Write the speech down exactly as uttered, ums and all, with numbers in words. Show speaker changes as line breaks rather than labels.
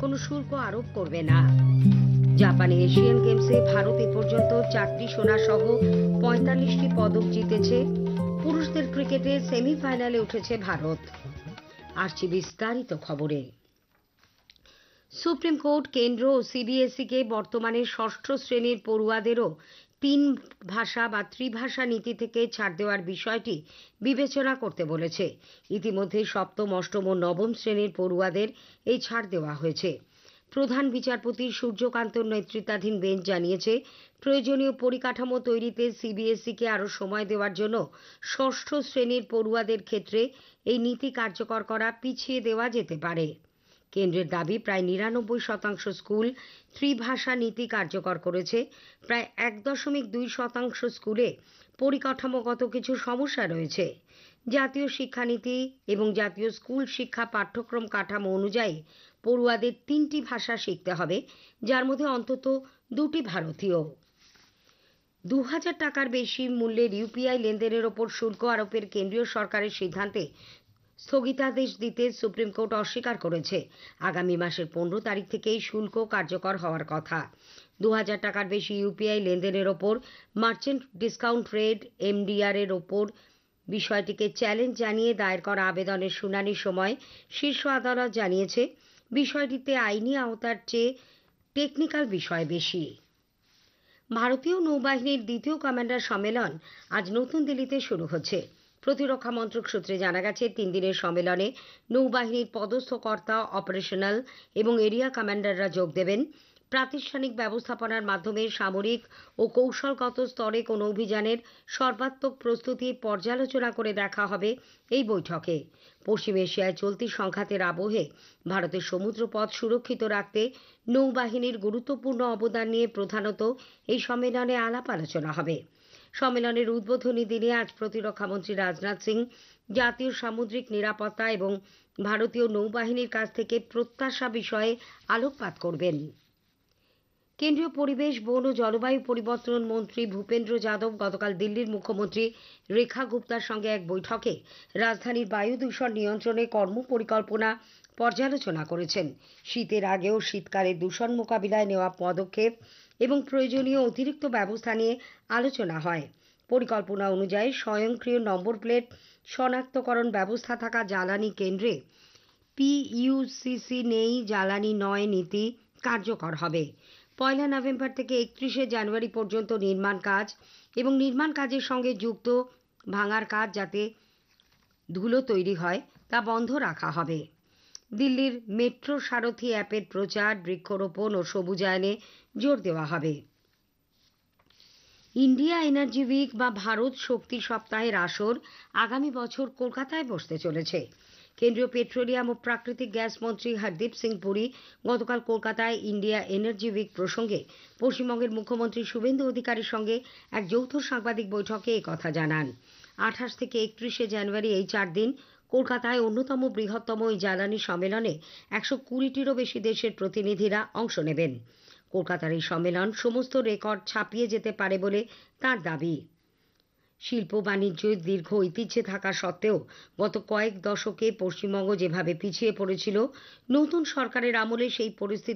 কোনো শুল্ক আরোপ করবে না। জাপানে এশিয়ান গেমসে ভারত এ পর্যন্ত চারটি সোনা সহ পঁয়তাল্লিশটি পদক জিতেছে। পুরুষদের ক্রিকেটে সেমিফাইনালে উঠেছে ভারত। আসছে বিস্তারিত খবরে। সুপ্রিম কোর্ট কেন্দ্র ও সিবিএসই কে বর্তমানে ষষ্ঠ শ্রেণীর পড়ুয়াদেরও তিন ভাষা বা ত্রিভাষা নীতি থেকে ছাড় দেওয়ার বিষয়টি বিবেচনা করতে বলেছে। ইতিমধ্যে সপ্তম, অষ্টম ও নবম শ্রেণীর পড়ুয়াদের এই ছাড় দেওয়া হয়েছে। প্রধান বিচারপতি সূর্যকান্তর নেতৃত্বাধীন বেঞ্চ জানিয়েছে, প্রয়োজনীয় পরিকাঠামো তৈরিতে সিবিএসই কে আরও সময় দেওয়ার জন্য ষষ্ঠ শ্রেণীর পড়ুয়াদের ক্ষেত্রে এই নীতি কার্যকর করা পিছিয়ে দেওয়া যেতে পারে। কেন্দ্রের দাবি, প্রায় নিরানব্বই শতাংশ স্কুল ত্রিভাষা নীতি কার্যকর করেছে। প্রায় এক দশমিক দুই শতাংশ স্কুলে পরিকাঠামোগত কিছু সমস্যা রয়েছে। জাতীয় শিক্ষানীতি এবং জাতীয় স্কুল শিক্ষা পাঠ্যক্রম কাঠামো অনুযায়ী পড়ুয়াদের তিনটি ভাষা শিখতে হবে, যার মধ্যে অন্তত দুটি ভারতীয়। দু হাজার টাকার বেশি মূল্যের ইউপিআই লেনদেনের ওপর শুল্ক আরোপের কেন্দ্রীয় সরকারের সিদ্ধান্তে স্থগিতাদেশ দিতে সুপ্রিম কোর্ট অস্বীকার করেছে। আগামী মাসের পনেরো তারিখ থেকেই শুল্ক কার্যকর হওয়ার কথা। দু হাজার টাকার বেশি ইউপিআই লেনদেনের ওপর মার্চেন্ট ডিসকাউন্ট রেট এমডিআর এর ওপর বিষয়টিকে চ্যালেঞ্জ জানিয়ে দায়ের করা আবেদনের শুনানির সময় শীর্ষ আদালত জানিয়েছে, বিষয়টিতে আইনি আওতার চেয়ে টেকনিক্যাল বিষয় বেশি। ভারতীয় নৌবাহিনীর দ্বিতীয় কমান্ডার সম্মেলন আজ নতুন দিল্লিতে শুরু হচ্ছে। প্রতিরক্ষা মন্ত্রক সূত্রে জানা গেছে, তিন দিনের সম্মেলনে নৌবাহিনীর পদস্থ কর্তা, অপারেশনাল এবং এরিয়া কমান্ডাররা যোগ দেবেন। প্রাতিষ্ঠানিক ব্যবস্থাপনার মাধ্যমে সামরিক ও কৌশলগত স্তরে কোনো অভিযানের সর্বাত্মক প্রস্তুতি পর্যালোচনা করে দেখা হবে এই বৈঠকে। পশ্চিম এশিয়ায় চলতি সংঘাতের আবহে ভারতের সমুদ্রপথ সুরক্ষিত রাখতে নৌবাহিনীর গুরুত্বপূর্ণ অবদান নিয়ে প্রধানত এই সম্মেলনে আলাপ আলোচনা হবে। সম্মেলনের উদ্বোধনী দিনে আজ প্রতিরক্ষামন্ত্রী রাজনাথ সিং জাতীয় সামুদ্রিক নিরাপত্তা এবং ভারতীয় নৌবাহিনীর কাছ থেকে প্রত্যাশা বিষয়ে আলোকপাত করবেন। কেন্দ্রীয় পরিবেশ, বন ও জলবায়ু পরিবর্তন মন্ত্রী ভূপেন্দ্র যাদব গতকাল দিল্লির মুখ্যমন্ত্রী রেখা গুপ্তার সঙ্গে এক বৈঠকে রাজধানীর বায়ু দূষণ নিয়ন্ত্রণে কর্মপরিকল্পনা পর্যালোচনা করেছেন। শীতের আগেও শীতকালে দূষণ মোকাবিলায় নেওয়া পদক্ষেপ এবং প্রয়োজনীয় অতিরিক্ত ব্যবস্থা নিয়ে আলোচনা হয়। পরিকল্পনা অনুযায়ী স্বয়ংক্রিয় নম্বর প্লেট শনাক্তকরণ ব্যবস্থা থাকা জ্বালানি কেন্দ্রে পিইউসিসি নেই জ্বালানি নয় নীতি কার্যকর হবে। পয়লা নভেম্বর থেকে একত্রিশে জানুয়ারি পর্যন্ত নির্মাণ কাজ এবং নির্মাণ কাজের সঙ্গে যুক্ত ভাঙার কাজ যাতে ধুলো তৈরি হয় তা বন্ধ রাখা হবে। দিল্লির মেট্রো সারথি অ্যাপের প্রচার, বৃক্ষরোপণ ও সবুজায়নে জোর দেওয়া হবে। ইন্ডিয়া এনার্জি উইক বা ভারত শক্তি সপ্তাহের আসর আগামী বছর কলকাতায় বসতে চলেছে। কেন্দ্রীয় পেট্রোলিয়াম ও প্রাকৃতিক গ্যাস মন্ত্রী হরদীপ সিং পুরী গতকাল কলকাতায় ইন্ডিয়া এনার্জি উইক প্রসঙ্গে পশ্চিমবঙ্গের মুখ্যমন্ত্রী শুভেন্দু অধিকারীর সঙ্গে এক যৌথ সাংবাদিক বৈঠকে একথা জানান। আঠাশ থেকে একত্রিশে জানুয়ারি এই চার দিন কলকাতায় অন্যতম বৃহত্তম এই জ্বালানি সম্মেলনে একশো কুড়িটিরও বেশি দেশের প্রতিনিধিরা অংশ নেবেন। কলকাতার এই সম্মেলন সমস্ত রেকর্ড ছাপিয়ে যেতে পারে বলে তার দাবি। শিল্প বাণিজ্যের দীর্ঘ ঐতিহ্যে থাকা সত্ত্বেও গত কয়েক দশকে পশ্চিমবঙ্গ যেভাবে পিছিয়ে পড়েছিল, নতুন সরকারের আমলে সেই পরিস্থিতি